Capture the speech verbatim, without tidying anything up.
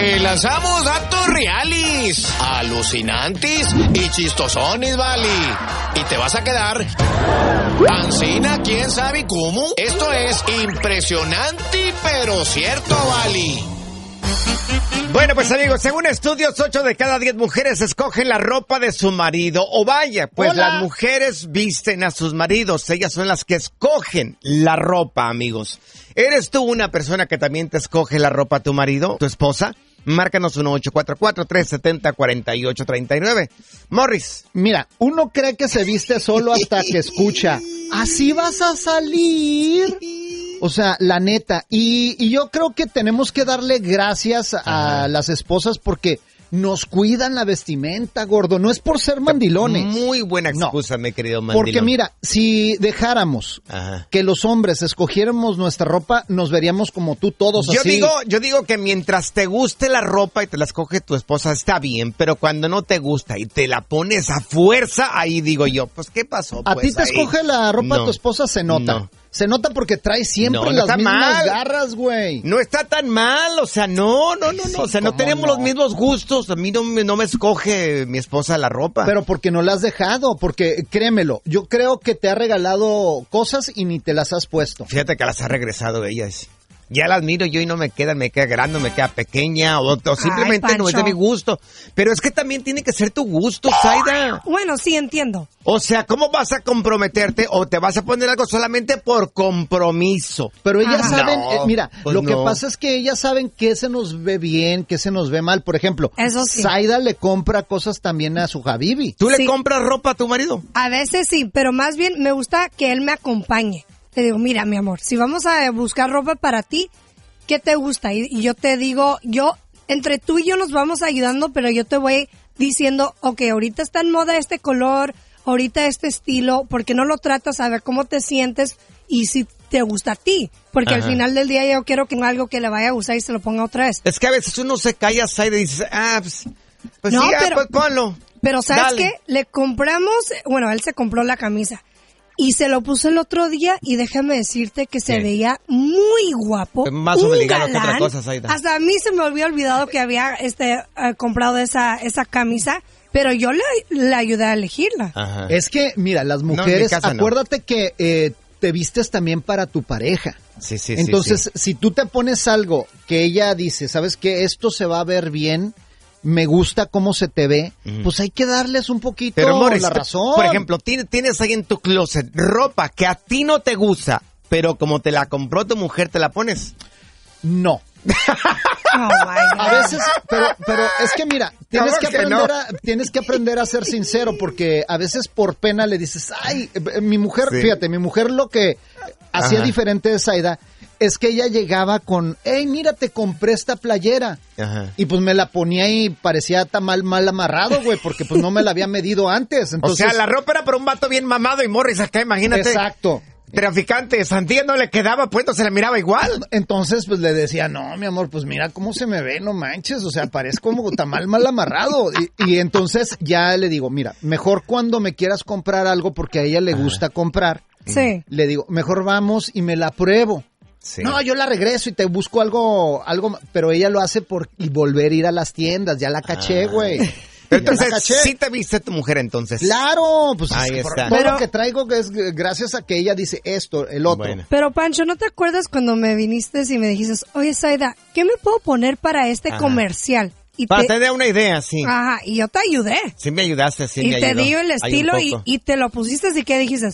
Te lanzamos datos reales, alucinantes y chistosones, vale. Y te vas a quedar pancina, quién sabe cómo. Esto es impresionante, pero cierto, vale. Bueno, pues amigos, según estudios, ocho de cada diez mujeres escogen la ropa de su marido. O vaya, pues Hola. las mujeres visten a sus maridos. Ellas son las que escogen la ropa, amigos. ¿Eres tú una persona que también te escoge la ropa a tu marido, tu esposa? Márcanos uno ocho cuatro cuatro, tres siete cero, cuatro ocho tres nueve. Morris. Mira, uno cree que se viste solo hasta que escucha, ¿así vas a salir? O sea, la neta. Y, y yo creo que tenemos que darle gracias a Ajá. las esposas porque nos cuidan la vestimenta, gordo. No es por ser mandilones. Muy buena excusa, No. mi querido mandilón. Porque mira, si dejáramos Ajá. que los hombres escogiéramos nuestra ropa, nos veríamos como tú todos Yo así. digo, yo digo que mientras te guste la ropa y te la escoge tu esposa, está bien, pero cuando no te gusta y te la pones a fuerza, ahí digo yo, pues, ¿qué pasó? A Pues, ti te ahí? escoge la ropa No. de tu esposa, se nota. No. Se nota porque trae siempre No, no las está mismas mal. garras, güey. No está tan mal, o sea, no, no, no, no, o sea, no ¿cómo tenemos no? los mismos gustos, a mí no, me- no me escoge mi esposa la ropa. Pero porque no la has dejado, porque créemelo, yo creo que te ha regalado cosas y ni te las has puesto. Fíjate que las ha regresado ellas. Ya las miro yo y no me quedan, me queda grande, me queda pequeña, o, o simplemente Ay, no es de Pancho. mi gusto. Pero es que también tiene que ser tu gusto, Zaida. Bueno, sí, entiendo. O sea, ¿cómo vas a comprometerte o te vas a poner algo solamente por compromiso? Pero ellas Ajá. saben, No, eh, mira, pues lo que no. pasa es que ellas saben qué se nos ve bien, qué se nos ve mal. Por ejemplo, Eso sí. Zaida le compra cosas también a su Habibi. ¿Tú le Sí. compras ropa a tu marido? A veces sí, pero más bien me gusta que él me acompañe. Le digo, mira, mi amor, si vamos a buscar ropa para ti, ¿qué te gusta? Y, y yo te digo, yo, entre tú y yo nos vamos ayudando, pero yo te voy diciendo, ok, ahorita está en moda este color, ahorita este estilo, porque no lo tratas a ver cómo te sientes y si te gusta a ti. Porque Ajá. al final del día yo quiero que no algo que le vaya a gustar y se lo ponga otra vez. Es que a veces uno se calla, Zaida, y dice, ah, pues, pues No, sí, ah, pero- pues ponlo. Pero ¿sabes Dale. qué? Le compramos, bueno, él se compró la camisa y se lo puso el otro día y déjame decirte que se ¿Qué? veía muy guapo. Más un obligado que otra galán. cosa, Zaida. Hasta a mí se me había olvidado que había este eh, comprado esa esa camisa, pero yo le, le ayudé a elegirla. Ajá. Es que, mira, las en mi mujeres, casa no. acuérdate que eh, te vistes también para tu pareja. Sí, sí, sí, Entonces, sí. si tú te pones algo que ella dice, ¿sabes qué? Esto se va a ver bien, me gusta cómo se te ve, Ujú. pues hay que darles un poquito Pero, Morris, la tú- razón. por ejemplo, tienes, tienes ahí en tu closet ropa que a ti no te gusta, pero como te la compró tu mujer, ¿te la pones? No. Oh, my God. A veces, pero, pero es que mira, tienes No, que que aprender no. a, tienes que aprender a ser sincero, porque a veces por pena le dices, ay, eh, mi mujer, Sí. fíjate, mi mujer lo que hacía Ajá. diferente de Zaida es que ella llegaba con, hey, mira, te compré esta playera. Ajá. Y pues me la ponía y parecía tamal mal amarrado, güey, porque pues no me la había medido antes. Entonces, O sea, la ropa era para un vato bien mamado y Morris acá, imagínate. exacto. Traficante, Santilla no le quedaba, pues no se le miraba igual. Entonces, pues le decía, no, mi amor, pues mira cómo se me ve, no manches, o sea, parezco como tamal mal amarrado. Y, y entonces ya le digo, mira, mejor cuando me quieras comprar algo, porque a ella le gusta comprar, Sí. le digo, mejor vamos y me la pruebo. Sí. No, yo la regreso y te busco algo, algo, pero ella lo hace por y volver a ir a las tiendas, ya la caché, güey. Pero Ya la entonces, caché. sí te viste tu mujer entonces. Claro, pues Ahí por- está. todo Pero- lo que traigo es gracias a que ella dice esto, el otro. Bueno. Pero Pancho, ¿no te acuerdas cuando me viniste y me dijiste, oye, Zaida, ¿qué me puedo poner para este Ajá. comercial? Y Para te- tener una idea, sí. Ajá, y yo te ayudé. Sí me ayudaste, sí y me te ayudó. di el Ahí un estilo y, poco. y te lo pusiste y ¿qué dijiste?